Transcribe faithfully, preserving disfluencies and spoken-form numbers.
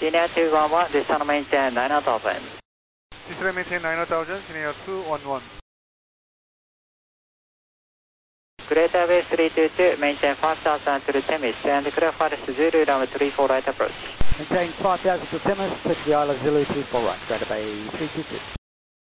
Senior two one one, descend maintain nine knot open. Descend maintain nine thousand, Senior two one one. Greater Bay three two two, maintain five thousand to the Temis, and clear for Zulu number three four right approach. Maintain five thousand to Temis, touch the Isle of Zulu three four right, Greater Bay three two two.